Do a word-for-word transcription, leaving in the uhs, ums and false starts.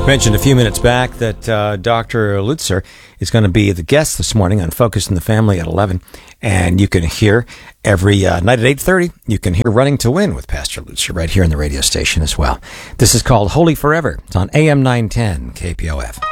Mentioned a few minutes back that uh, Doctor Lutzer is going to be the guest this morning on Focus on the Family at eleven, and you can hear every uh, night at eight thirty. You can hear Running to Win with Pastor Lutzer right here on the radio station as well. This is called Holy Forever. It's on A M nine ten K P O F.